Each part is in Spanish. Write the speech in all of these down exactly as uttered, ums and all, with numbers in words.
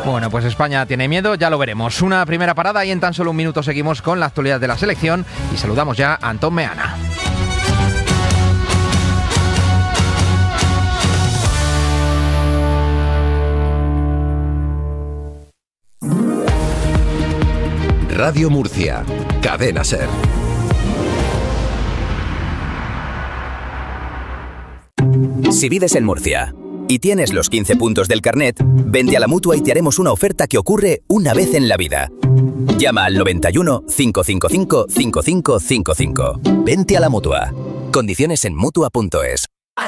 Bueno, pues España tiene miedo, ya lo veremos. Una primera parada y en tan solo un minuto seguimos con la actualidad de la selección y saludamos ya a Antón Meana. Radio Murcia, Cadena SER. Si vives en Murcia y tienes los quince puntos del carnet, vente a la Mutua y te haremos una oferta que ocurre una vez en la vida. Llama al noventa y uno, cinco cinco cinco, cinco cinco cinco cinco. Vente a la Mutua. Condiciones en mutua punto es.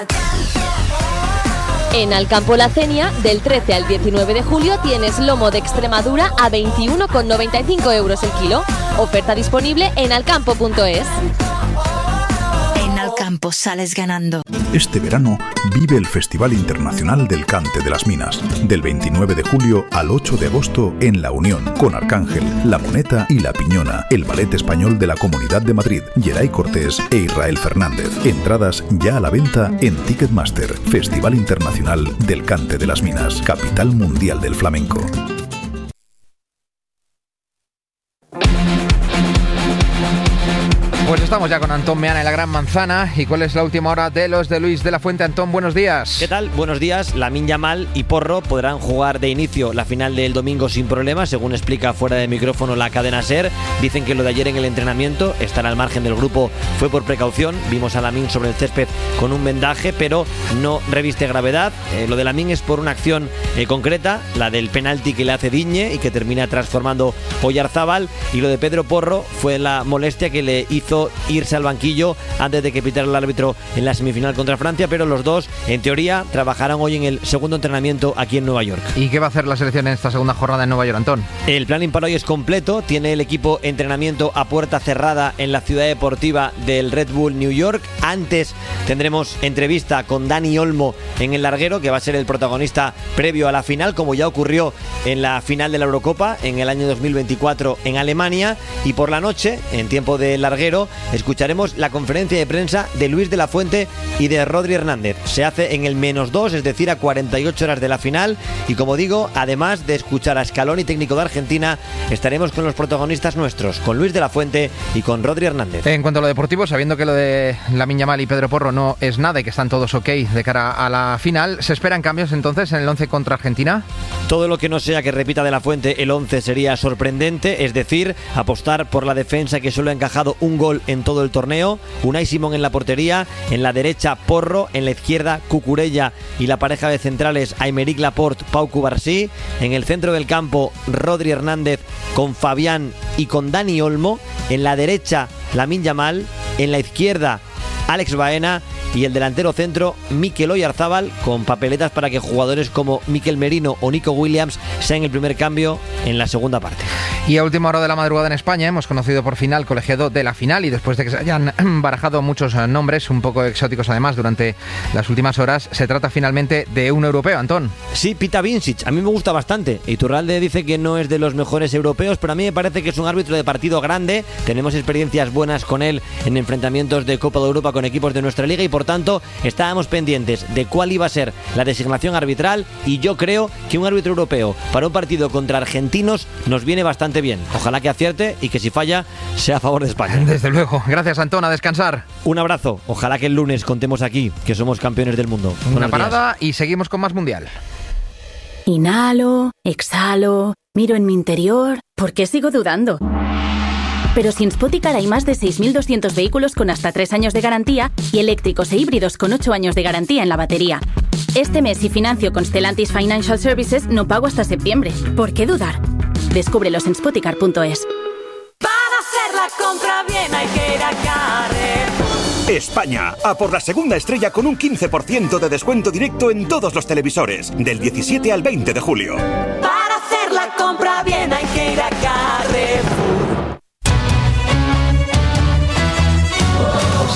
En Alcampo La Cenia, del trece al diecinueve de julio, tienes lomo de Extremadura a veintiuno con noventa y cinco euros el kilo. Oferta disponible en alcampo punto es. En Alcampo sales ganando. Este verano vive el Festival Internacional del Cante de las Minas, del veintinueve de julio al ocho de agosto en La Unión, con Arcángel, La Moneta y La Piñona, el ballet español de la Comunidad de Madrid, Geray Cortés e Israel Fernández. Entradas ya a la venta en Ticketmaster. Festival Internacional del Cante de las Minas, capital mundial del flamenco. Pues estamos ya con Antón Meana en la Gran Manzana. ¿Y cuál es la última hora de los de Luis de la Fuente? Antón, buenos días. ¿Qué tal? Buenos días. Lamine Yamal y Porro podrán jugar de inicio la final del domingo sin problemas, según explica fuera de micrófono la cadena SER. Dicen que lo de ayer en el entrenamiento, estar al margen del grupo, fue por precaución. Vimos a Lamine sobre el césped con un vendaje, pero no reviste gravedad. Eh, lo de Lamine es por una acción eh, concreta, la del penalti que le hace Digne y que termina transformando Oyarzábal. Y lo de Pedro Porro fue la molestia que le hizo irse al banquillo antes de que pitara el árbitro en la semifinal contra Francia, pero los dos, en teoría, trabajarán hoy en el segundo entrenamiento aquí en Nueva York. ¿Y qué va a hacer la selección en esta segunda jornada en Nueva York, Antón? El planning para hoy es completo. Tiene el equipo entrenamiento a puerta cerrada en la ciudad deportiva del Red Bull New York. Antes tendremos entrevista con Dani Olmo en el larguero, que va a ser el protagonista previo a la final, como ya ocurrió en la final de la Eurocopa en el año dos mil veinticuatro en Alemania. Y por la noche, en tiempo de larguero, escucharemos la conferencia de prensa de Luis de la Fuente y de Rodri Hernández. Se hace en el menos dos, es decir, a cuarenta y ocho horas de la final. Y como digo, además de escuchar a Scaloni, técnico de Argentina, estaremos con los protagonistas nuestros, con Luis de la Fuente y con Rodri Hernández. En cuanto a lo deportivo, sabiendo que lo de Lamine Yamal y Pedro Porro no es nada y que están todos ok de cara a la final, ¿se esperan cambios entonces en el once contra Argentina? Todo lo que no sea que repita de la Fuente el once sería sorprendente, es decir, apostar por la defensa que solo ha encajado un gol en todo el torneo. Unai Simón en la portería, en la derecha Porro, en la izquierda Cucurella y la pareja de centrales Aymeric Laporte, Pau Cubarsí. En el centro del campo Rodri Hernández con Fabián y con Dani Olmo. En la derecha Lamine Yamal, en la izquierda Alex Baena y el delantero centro Mikel Oyarzábal, con papeletas para que jugadores como Mikel Merino o Nico Williams sean el primer cambio en la segunda parte. Y a última hora de la madrugada en España hemos conocido por fin al colegiado de la final, y después de que se hayan barajado muchos nombres un poco exóticos además durante las últimas horas, se trata finalmente de un europeo, Antón. Sí, Pita Vincic, a mí me gusta bastante. Iturralde dice que no es de los mejores europeos, pero a mí me parece que es un árbitro de partido grande. Tenemos experiencias buenas con él en enfrentamientos de Copa de Europa con equipos de nuestra liga y por tanto estábamos pendientes de cuál iba a ser la designación arbitral, y yo creo que un árbitro europeo para un partido contra argentinos nos viene bastante bien. Ojalá que acierte y que si falla sea a favor de España. Desde luego. Gracias, Antón, a descansar. Un abrazo. Ojalá que el lunes contemos aquí que somos campeones del mundo. Una Buenos parada días. Y seguimos con más Mundial. Inhalo, exhalo, miro en mi interior. ¿Por qué sigo dudando? Pero si en Spoticar hay más de seis mil doscientos vehículos con hasta tres años de garantía y eléctricos e híbridos con ocho años de garantía en la batería. Este mes, si financio con Stellantis Financial Services, no pago hasta septiembre. ¿Por qué dudar? Descúbrelos en spoticar punto es. Para hacer la compra bien hay que ir a Carrefour. España, a por la segunda estrella con un quince por ciento de descuento directo en todos los televisores, del diecisiete al veinte de julio. Para hacer la compra bien hay que ir a Carrefour.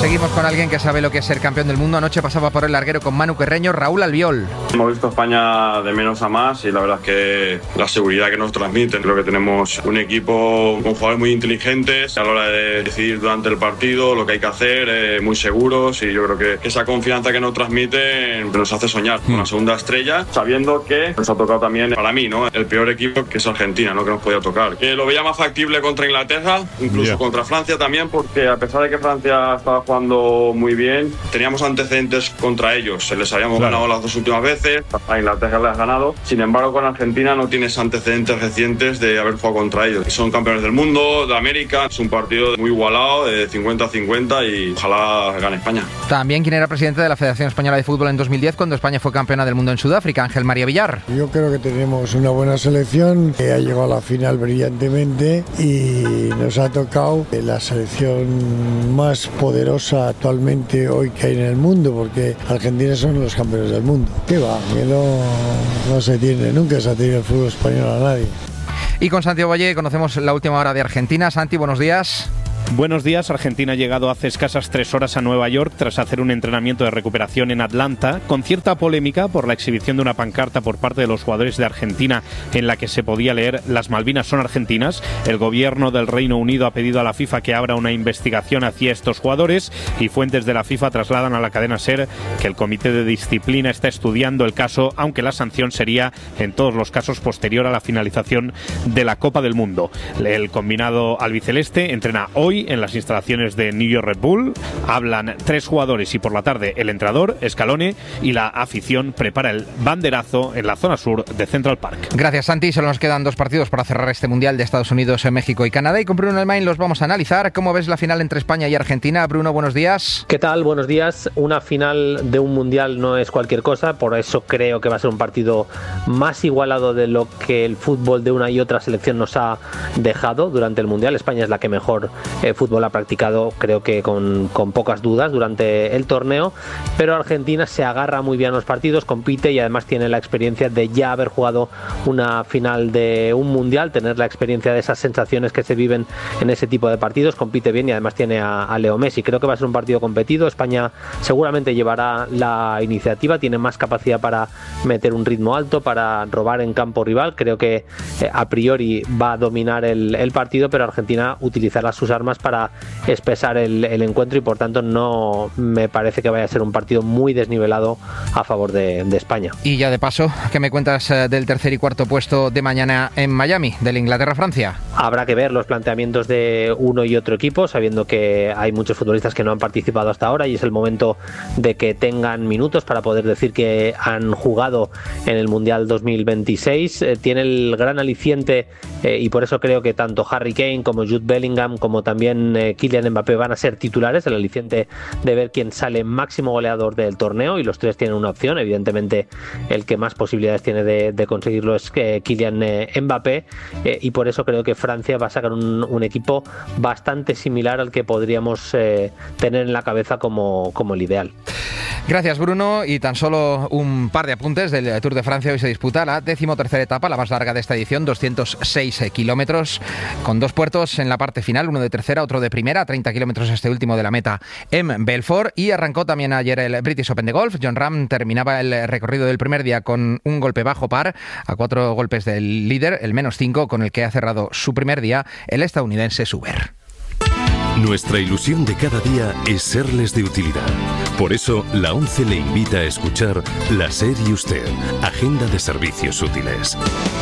Seguimos con alguien que sabe lo que es ser campeón del mundo. Anoche pasaba por el larguero con Manu Carreño, Raúl Albiol. Hemos visto a España de menos a más y la verdad es que la seguridad que nos transmiten. Creo que tenemos un equipo con jugadores muy inteligentes a la hora de decidir durante el partido lo que hay que hacer, eh, muy seguros, y yo creo que esa confianza que nos transmiten nos hace soñar con una segunda estrella, sabiendo que nos ha tocado también, para mí, ¿no?, el peor equipo, que es Argentina, ¿no?, que nos podía tocar. Que lo veía más factible contra Inglaterra, incluso yeah. contra Francia también, porque a pesar de que Francia estaba jugando muy bien, teníamos antecedentes contra ellos. Se les habíamos claro. ganado las dos últimas veces, a Inglaterra les has ganado. Sin embargo, con Argentina no tienes antecedentes recientes de haber jugado contra ellos. Son campeones del mundo, de América. Es un partido muy igualado, de cincuenta a cincuenta, y ojalá gane España. También quien era presidente de la Federación Española de Fútbol en dos mil diez, cuando España fue campeona del mundo en Sudáfrica, Ángel María Villar. Yo creo que tenemos una buena selección, que ha llegado a la final brillantemente y nos ha tocado la selección más poderosa actualmente hoy que hay en el mundo, porque Argentina son los campeones del mundo. ¿Qué va? Que no, no se tiene, nunca se ha tenido el fútbol español a nadie. Y con Santiago Valle conocemos la última hora de Argentina. Santi, buenos días. Buenos días. Argentina ha llegado hace escasas tres horas a Nueva York tras hacer un entrenamiento de recuperación en Atlanta, con cierta polémica por la exhibición de una pancarta por parte de los jugadores de Argentina en la que se podía leer "Las Malvinas son argentinas". El gobierno del Reino Unido ha pedido a la FIFA que abra una investigación hacia estos jugadores, y fuentes de la FIFA trasladan a la cadena SER que el Comité de Disciplina está estudiando el caso, aunque la sanción sería en todos los casos posterior a la finalización de la Copa del Mundo. El combinado albiceleste entrena hoy en las instalaciones de New York Red Bull. Hablan tres jugadores y por la tarde el entrenador, Scaloni, y la afición prepara el banderazo en la zona sur de Central Park. Gracias, Santi. Solo nos quedan dos partidos para cerrar este Mundial de Estados Unidos, México y Canadá, y con Bruno Elmain los vamos a analizar. ¿Cómo ves la final entre España y Argentina? Bruno, buenos días. ¿Qué tal? Buenos días. Una final de un Mundial no es cualquier cosa, por eso creo que va a ser un partido más igualado de lo que el fútbol de una y otra selección nos ha dejado durante el Mundial. España es la que mejor eh, fútbol ha practicado, creo que con, con pocas dudas durante el torneo, pero Argentina se agarra muy bien a los partidos, compite y además tiene la experiencia de ya haber jugado una final de un Mundial, tener la experiencia de esas sensaciones que se viven en ese tipo de partidos, compite bien y además tiene a, a Leo Messi. Creo que va a ser un partido competido. España seguramente llevará la iniciativa, tiene más capacidad para meter un ritmo alto, para robar en campo rival. Creo que eh, a priori va a dominar el, el partido, pero Argentina utilizará sus armas para espesar el, el encuentro, y por tanto no me parece que vaya a ser un partido muy desnivelado a favor de, de España. Y ya de paso, ¿qué me cuentas del tercer y cuarto puesto de mañana en Miami, del Inglaterra-Francia? Habrá que ver los planteamientos de uno y otro equipo, sabiendo que hay muchos futbolistas que no han participado hasta ahora y es el momento de que tengan minutos para poder decir que han jugado en el Mundial dos mil veintiséis. Eh, tiene el gran aliciente eh, y por eso creo que tanto Harry Kane como Jude Bellingham como también eh, Kylian Mbappé van a ser titulares, el aliciente de ver quién sale máximo goleador del torneo, y los tres tienen una opción. Evidentemente el que más posibilidades tiene de, de conseguirlo es eh, Kylian eh, Mbappé, eh, y por eso creo que Francia va a sacar un, un equipo bastante similar al que podríamos eh, tener en la cabeza como, como el ideal. Gracias, Bruno. Y tan solo un par de apuntes del Tour de Francia. Hoy se disputa la decimotercera etapa, la más larga de esta edición, doscientos seis kilómetros, con dos puertos en la parte final, uno de tercera, otro de primera, treinta kilómetros este último de la meta en Belfort. Y arrancó también ayer el British Open de golf. Jon Rahm terminaba el recorrido del primer día con un golpe bajo par, a cuatro golpes del líder, el menos cinco, con el que ha cerrado su primer día el estadounidense Suber. Nuestra ilusión de cada día es serles de utilidad. Por eso, la ONCE le invita a escuchar La SER y Usted, Agenda de Servicios Útiles.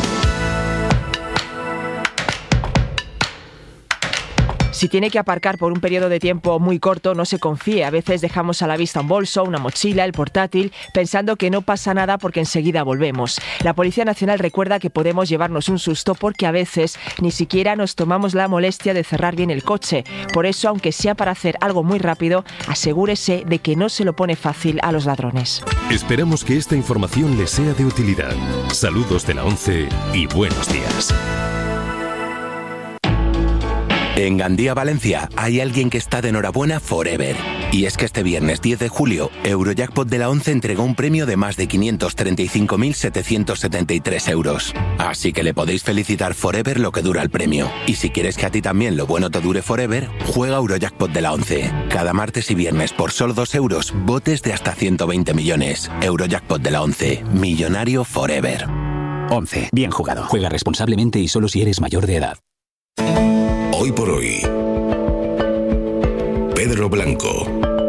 Si tiene que aparcar por un periodo de tiempo muy corto, no se confíe. A veces dejamos a la vista un bolso, una mochila, el portátil, pensando que no pasa nada porque enseguida volvemos. La Policía Nacional recuerda que podemos llevarnos un susto porque a veces ni siquiera nos tomamos la molestia de cerrar bien el coche. Por eso, aunque sea para hacer algo muy rápido, asegúrese de que no se lo pone fácil a los ladrones. Esperamos que esta información les sea de utilidad. Saludos de la ONCE y buenos días. En Gandía, Valencia, hay alguien que está de enhorabuena forever. Y es que este viernes diez de julio, Eurojackpot de la once entregó un premio de más de quinientos treinta y cinco mil setecientos setenta y tres euros. Así que le podéis felicitar forever lo que dura el premio. Y si quieres que a ti también lo bueno te dure forever, juega Eurojackpot de la once. Cada martes y viernes por solo dos euros, botes de hasta ciento veinte millones. Eurojackpot de la once. Millonario forever. once. Bien jugado. Juega responsablemente y solo si eres mayor de edad. Hoy por hoy, Pedro Blanco.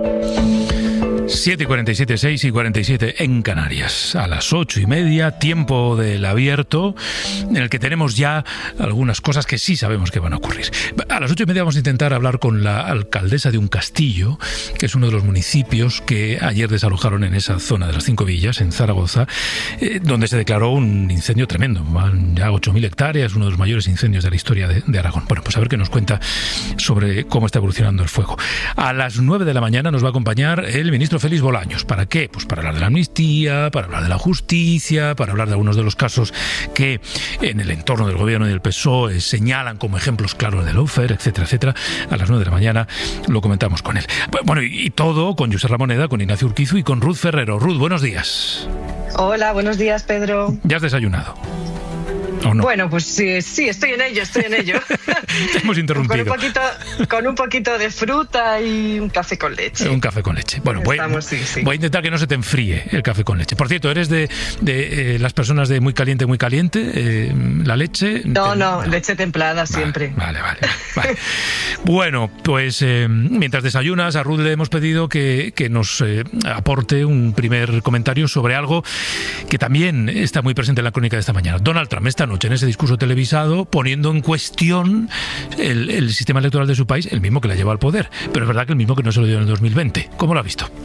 siete y cuarenta y siete, seis y cuarenta y siete en Canarias. A las ocho y media, tiempo del abierto, en el que tenemos ya algunas cosas que sí sabemos que van a ocurrir. A las ocho y media vamos a intentar hablar con la alcaldesa de un castillo, que es uno de los municipios que ayer desalojaron en esa zona de las Cinco Villas, en Zaragoza, eh, donde se declaró un incendio tremendo. Van ya ocho mil hectáreas, uno de los mayores incendios de la historia de, de Aragón. Bueno, pues a ver qué nos cuenta sobre cómo está evolucionando el fuego. A las nueve de la mañana nos va a acompañar el ministro Félix Bolaños. ¿Para qué? Pues para hablar de la amnistía, para hablar de la justicia, para hablar de algunos de los casos que en el entorno del gobierno y del P S O E señalan como ejemplos claros del lawfare, etcétera, etcétera. A las nueve de la mañana lo comentamos con él. Bueno, y, y todo con Josep Ramoneda, con Ignacio Urquizu y con Ruth Ferrero. Ruth, buenos días. Hola, buenos días, Pedro. ¿Ya has desayunado? ¿O no? Bueno, pues sí, sí, estoy en ello, estoy en ello. Te hemos interrumpido. Con un, poquito, con un poquito de fruta y un café con leche. Un café con leche. Bueno, voy, Estamos, sí, sí. voy a intentar que no se te enfríe el café con leche. Por cierto, ¿eres de, de eh, las personas de muy caliente, muy caliente? Eh, ¿La leche? No, te... no, leche templada vale, siempre. Vale, vale. vale. Bueno, pues eh, mientras desayunas, a Ruth le hemos pedido que, que nos eh, aporte un primer comentario sobre algo que también está muy presente en la crónica de esta mañana. Donald Trump, esta noche, en ese discurso televisado, poniendo en cuestión el, el sistema electoral de su país, el mismo que la lleva al poder, pero es verdad que el mismo que no se lo dio en el dos mil veinte. ¿Cómo lo ha visto?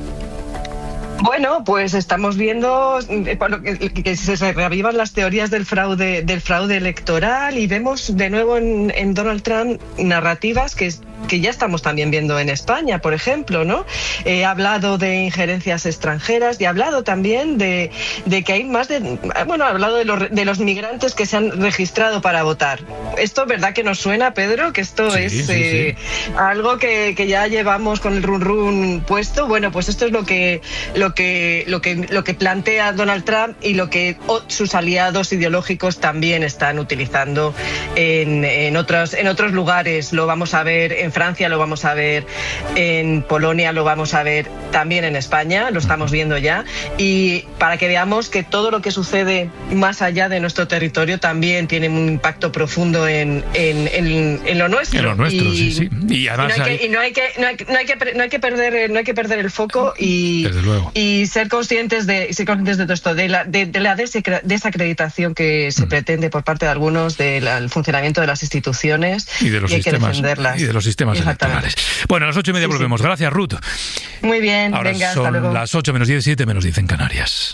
Bueno, pues estamos viendo bueno, que, que se reavivan las teorías del fraude, del fraude electoral, y vemos de nuevo en, en Donald Trump narrativas que, que ya estamos también viendo en España, por ejemplo, ¿no? Eh, ha hablado de injerencias extranjeras y ha hablado también de, de que hay más de... Bueno, ha hablado de los, de los migrantes que se han registrado para votar. Esto, ¿verdad que nos suena, Pedro? Que esto sí, es sí, eh, sí. algo que, que ya llevamos con el run run puesto. Bueno, pues esto es lo que... Lo Lo que, lo, que, lo que plantea Donald Trump y lo que o, sus aliados ideológicos también están utilizando en, en, otros, en otros lugares. Lo vamos a ver en Francia, lo vamos a ver en Polonia, lo vamos a ver también en España, lo estamos viendo ya. Y para que veamos que todo lo que sucede más allá de nuestro territorio también tiene un impacto profundo en, en, en, en lo nuestro. En lo nuestro, y, sí, sí. Y, además y no hay que, y no hay que, no hay que, no hay que, no hay que perder, no hay que perder el foco y, desde luego. y ser conscientes de ser conscientes de todo esto, de la, de, de la desacreditación que se mm. pretende por parte de algunos del funcionamiento de las instituciones, y de los y hay sistemas, que defenderlas. Y de los sistemas electorales. Bueno, a las ocho y media sí, volvemos. Sí. Gracias, Ruth. Muy bien, ahora venga, son hasta luego. Las ocho menos diez, siete menos diez en Canarias.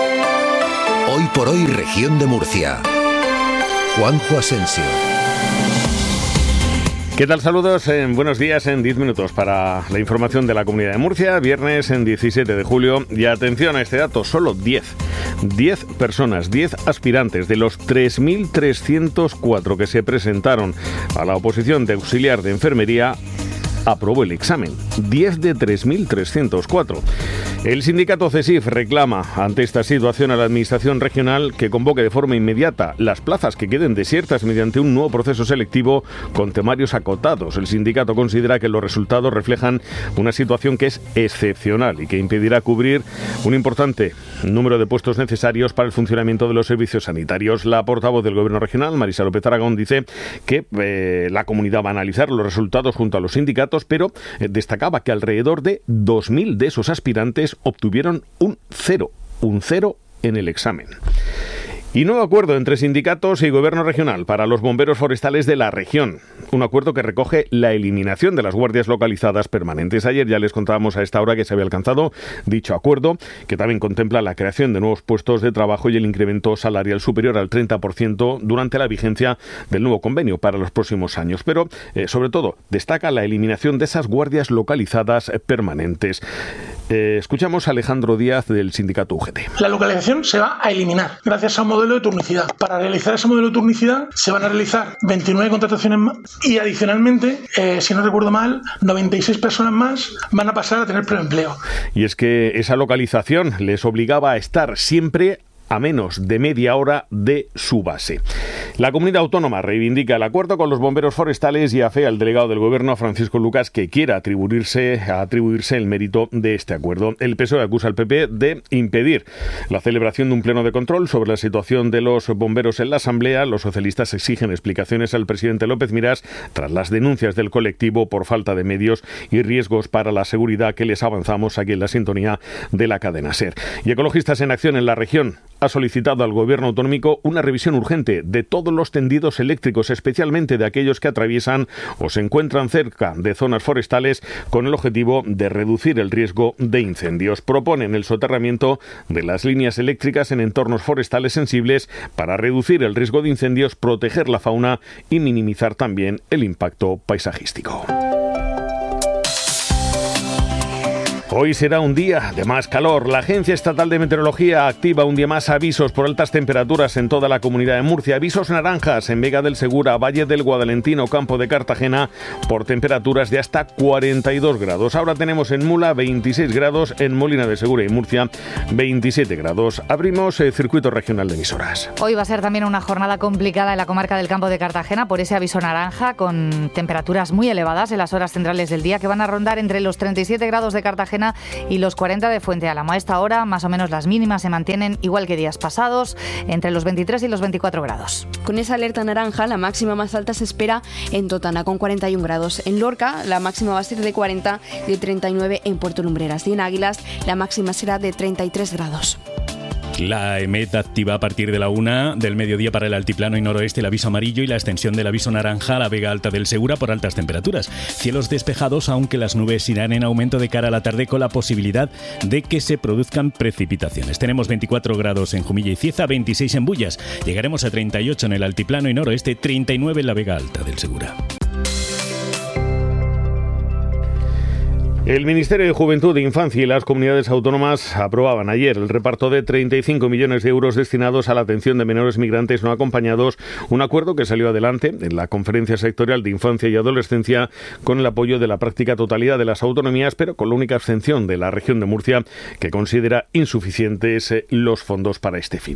Hoy por hoy, región de Murcia. Juanjo Asensio. ¿Qué tal? Saludos, en buenos días en diez minutos para la información de la Comunidad de Murcia, viernes en diecisiete de julio. Y atención a este dato, solo diez. diez personas, diez aspirantes de los tres mil trescientos cuatro que se presentaron a la oposición de auxiliar de enfermería aprobó el examen. diez de tres mil trescientos cuatro. El sindicato CESIF reclama ante esta situación a la Administración regional que convoque de forma inmediata las plazas que queden desiertas mediante un nuevo proceso selectivo con temarios acotados. El sindicato considera que los resultados reflejan una situación que es excepcional y que impedirá cubrir un importante número de puestos necesarios para el funcionamiento de los servicios sanitarios. La portavoz del Gobierno regional, Marisa López Aragón, dice que eh, la comunidad va a analizar los resultados junto a los sindicatos, pero eh, destacaba que alrededor de dos mil de esos aspirantes obtuvieron un cero, un cero en el examen. Y nuevo acuerdo entre sindicatos y gobierno regional para los bomberos forestales de la región. Un acuerdo que recoge la eliminación de las guardias localizadas permanentes. Ayer ya les contábamos a esta hora que se había alcanzado dicho acuerdo, que también contempla la creación de nuevos puestos de trabajo y el incremento salarial superior al treinta por ciento durante la vigencia del nuevo convenio para los próximos años. Pero, eh, sobre todo, destaca la eliminación de esas guardias localizadas permanentes. Eh, escuchamos a Alejandro Díaz del sindicato U G T. La localización se va a eliminar gracias a un modelo de turnicidad. Para realizar ese modelo de turnicidad se van a realizar veintinueve contrataciones más y adicionalmente, eh, si no recuerdo mal, noventa y seis personas más van a pasar a tener preempleo. Y es que esa localización les obligaba a estar siempre a menos de media hora de su base. La comunidad autónoma reivindica el acuerdo con los bomberos forestales y afea al delegado del Gobierno, Francisco Lucas, que quiera atribuirse, atribuirse el mérito de este acuerdo. El P S O E acusa al P P de impedir la celebración de un pleno de control sobre la situación de los bomberos en la Asamblea. Los socialistas exigen explicaciones al presidente López Miras tras las denuncias del colectivo por falta de medios y riesgos para la seguridad que les avanzamos aquí en la sintonía de la cadena SER. Y Ecologistas en Acción en la región ha solicitado al Gobierno autonómico una revisión urgente de todos los tendidos eléctricos, especialmente de aquellos que atraviesan o se encuentran cerca de zonas forestales, con el objetivo de reducir el riesgo de incendios. Proponen el soterramiento de las líneas eléctricas en entornos forestales sensibles para reducir el riesgo de incendios, proteger la fauna y minimizar también el impacto paisajístico. Hoy será un día de más calor. La Agencia Estatal de Meteorología activa un día más avisos por altas temperaturas en toda la Comunidad de Murcia. Avisos naranjas en Vega del Segura, Valle del Guadalentino, Campo de Cartagena por temperaturas de hasta cuarenta y dos grados. Ahora tenemos en Mula veintiséis grados, en Molina de Segura y Murcia veintisiete grados. Abrimos el circuito regional de emisoras. Hoy va a ser también una jornada complicada en la comarca del Campo de Cartagena por ese aviso naranja, con temperaturas muy elevadas en las horas centrales del día, que van a rondar entre los treinta y siete grados de Cartagena y los cuarenta de Fuente Álamo. A esta hora, más o menos las mínimas se mantienen igual que días pasados, entre los veintitrés y los veinticuatro grados. Con esa alerta naranja, la máxima más alta se espera en Totana, con cuarenta y un grados. En Lorca, la máxima va a ser de cuarenta, de treinta y nueve en Puerto Lumbreras. Y en Águilas, la máxima será de treinta y tres grados. La EMET activa a partir de la una del mediodía para el altiplano y noroeste el aviso amarillo y la extensión del aviso naranja a la Vega Alta del Segura por altas temperaturas. Cielos despejados, aunque las nubes irán en aumento de cara a la tarde, con la posibilidad de que se produzcan precipitaciones. Tenemos veinticuatro grados en Jumilla y Cieza, veintiséis en Bullas. Llegaremos a treinta y ocho en el altiplano y noroeste, treinta y nueve en la Vega Alta del Segura. El Ministerio de Juventud, Infancia y las comunidades autónomas aprobaban ayer el reparto de treinta y cinco millones de euros destinados a la atención de menores migrantes no acompañados, un acuerdo que salió adelante en la Conferencia Sectorial de Infancia y Adolescencia con el apoyo de la práctica totalidad de las autonomías, pero con la única abstención de la región de Murcia, que considera insuficientes los fondos para este fin.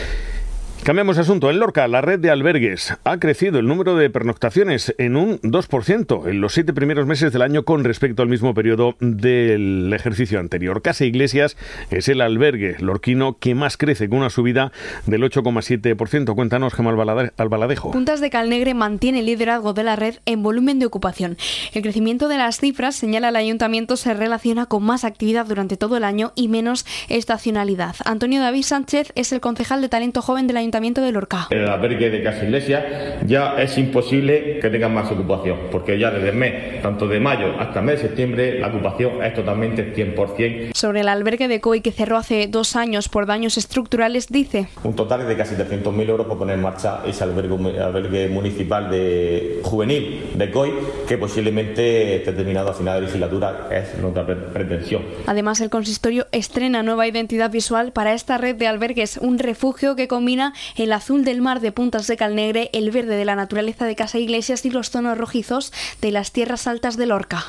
Cambiamos de asunto. En Lorca, la red de albergues ha crecido el número de pernoctaciones en un dos por ciento en los siete primeros meses del año con respecto al mismo periodo del ejercicio anterior. Casa Iglesias es el albergue lorquino que más crece, con una subida del ocho coma siete por ciento. Cuéntanos, Gemma Albaladejo. Puntas de Calnegre mantiene el liderazgo de la red en volumen de ocupación. El crecimiento de las cifras, señala el ayuntamiento, se relaciona con más actividad durante todo el año y menos estacionalidad. Antonio David Sánchez es el concejal de talento joven del ayuntamiento de Lorca. En el albergue de Casa Iglesia ya es imposible que tengan más ocupación, porque ya desde el mes, tanto de mayo hasta el mes de septiembre, la ocupación es totalmente cien por ciento. Sobre el albergue de COI, que cerró hace dos años por daños estructurales, dice: un total de casi trescientos mil euros por poner en marcha ese albergue, albergue municipal de juvenil de COI, que posiblemente esté terminado a final de legislatura, es nuestra pretensión. Además, el consistorio estrena nueva identidad visual para esta red de albergues, un refugio que combina el azul del mar de Puntas de Calnegre, el verde de la naturaleza de Casa Iglesias y los tonos rojizos de las tierras altas de Lorca.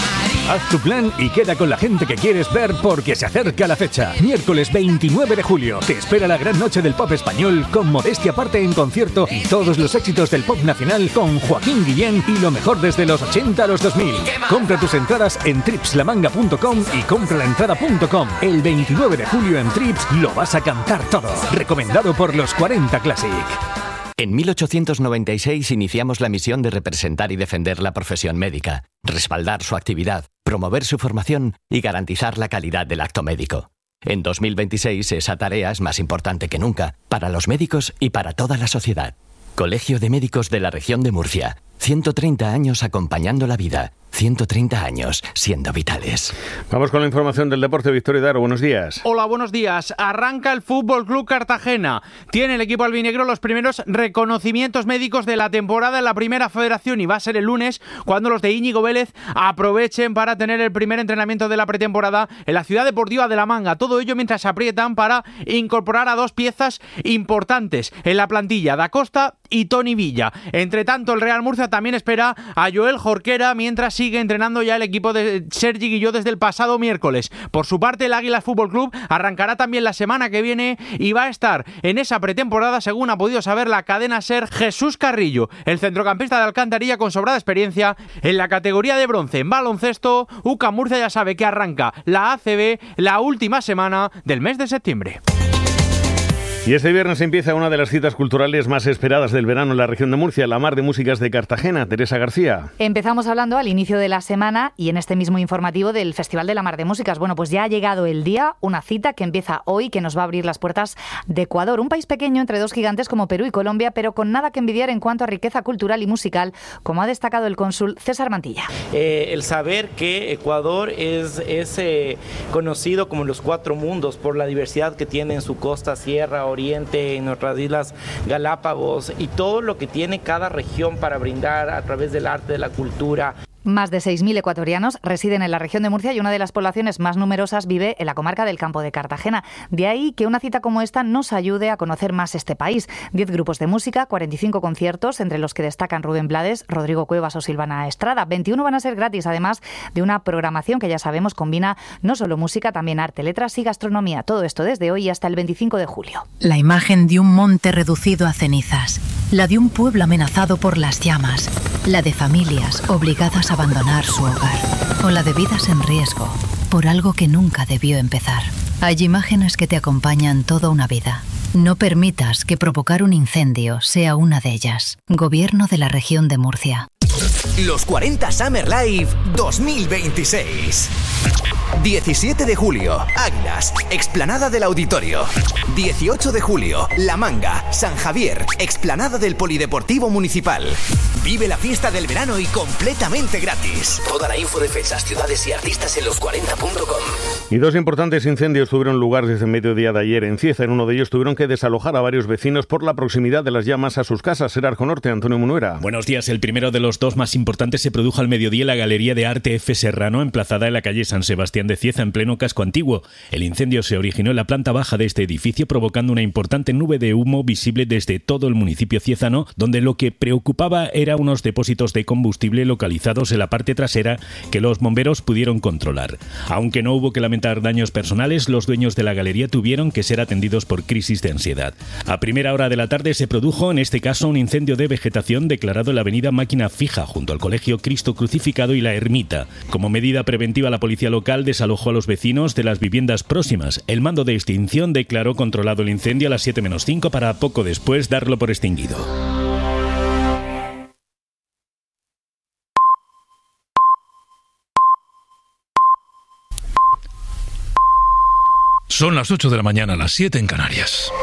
Haz tu plan y queda con la gente que quieres ver, porque se acerca la fecha. Miércoles veintinueve de julio te espera la gran noche del pop español, con Modestia Aparte en concierto y todos los éxitos del pop nacional con Joaquín Guillén y lo mejor desde los ochenta a los dos mil. Compra tus entradas en tripslamanga punto com y compralaentrada punto com. El veintinueve de julio en Trips lo vas a cantar todo. Recomendado por los cuarenta Classic. En mil ochocientos noventa y seis iniciamos la misión de representar y defender la profesión médica, respaldar su actividad, promover su formación y garantizar la calidad del acto médico. En dos mil veintiséis esa tarea es más importante que nunca, para los médicos y para toda la sociedad. Colegio de Médicos de la Región de Murcia. ciento treinta años acompañando la vida. ciento treinta años siendo vitales. Vamos con la información del deporte. Victoria Daro, buenos días. Hola, buenos días. Arranca el Fútbol Club Cartagena. Tiene el equipo albinegro los primeros reconocimientos médicos de la temporada en la Primera Federación y va a ser el lunes cuando los de Íñigo Vélez aprovechen para tener el primer entrenamiento de la pretemporada en la Ciudad Deportiva de La Manga. Todo ello mientras se aprietan para incorporar a dos piezas importantes en la plantilla, Da Costa y Toni Villa. Entre tanto, el Real Murcia también espera a Joel Jorquera mientras sigue entrenando ya el equipo de Sergi Guilló desde el pasado miércoles. Por su parte, el Águilas Fútbol Club arrancará también la semana que viene y va a estar en esa pretemporada, según ha podido saber la cadena SER, Jesús Carrillo, el centrocampista de Alcantarilla con sobrada experiencia en la categoría de bronce en baloncesto. U C A M Murcia ya sabe que arranca la A C B la última semana del mes de septiembre. Y este viernes empieza una de las citas culturales más esperadas del verano en la región de Murcia, la Mar de Músicas de Cartagena. Teresa García. Empezamos hablando al inicio de la semana y en este mismo informativo del Festival de la Mar de Músicas. Bueno, pues ya ha llegado el día, una cita que empieza hoy, que nos va a abrir las puertas de Ecuador, un país pequeño entre dos gigantes como Perú y Colombia, pero con nada que envidiar en cuanto a riqueza cultural y musical, como ha destacado el cónsul César Mantilla. Eh, el saber que Ecuador es, es eh, conocido como los cuatro mundos por la diversidad que tiene en su costa, sierra, oriente, en nuestras islas Galápagos y todo lo que tiene cada región para brindar a través del arte, de la cultura. Más de seis mil ecuatorianos residen en la región de Murcia y una de las poblaciones más numerosas vive en la comarca del Campo de Cartagena. De ahí que una cita como esta nos ayude a conocer más este país. Diez grupos de música, cuarenta y cinco conciertos, entre los que destacan Rubén Blades, Rodrigo Cuevas o Silvana Estrada. veintiuno van a ser gratis, además de una programación que ya sabemos combina no solo música, también arte, letras y gastronomía. Todo esto desde hoy hasta el veinticinco de julio. La imagen de un monte reducido a cenizas, la de un pueblo amenazado por las llamas, la de familias obligadas a abandonar su hogar, o la de vidas en riesgo por algo que nunca debió empezar. Hay imágenes que te acompañan toda una vida. No permitas que provocar un incendio sea una de ellas. Gobierno de la Región de Murcia. Los cuarenta Summer Live dos mil veintiséis. diecisiete de julio, Águilas, explanada del Auditorio. dieciocho de julio, La Manga, San Javier, explanada del Polideportivo Municipal. Vive la fiesta del verano y completamente gratis. Toda la info de fechas, ciudades y artistas en los cuarenta punto com. Y dos importantes incendios tuvieron lugar desde mediodía de ayer en Cieza. En uno de ellos tuvieron que desalojar a varios vecinos por la proximidad de las llamas a sus casas. Ser Arco Norte, Antonio Munuera. Buenos días. El primero de los dos más importantes se produjo al mediodía en la Galería de Arte F. Serrano, emplazada en la calle San Sebastián de Cieza, en pleno casco antiguo. El incendio se originó en la planta baja de este edificio, provocando una importante nube de humo visible desde todo el municipio ciezano, donde lo que preocupaba era unos depósitos de combustible localizados en la parte trasera que los bomberos pudieron controlar. Aunque no hubo que lamentar daños personales, los dueños de la galería tuvieron que ser atendidos por crisis de ansiedad. A primera hora de la tarde se produjo, en este caso, un incendio de vegetación declarado en la avenida Máquina Fija, junto al Colegio Cristo Crucificado y la Ermita. Como medida preventiva, la policía local desalojó a los vecinos de las viviendas próximas. El mando de extinción declaró controlado el incendio a las siete menos cinco para poco después darlo por extinguido. Son las ocho de la mañana, las siete en Canarias.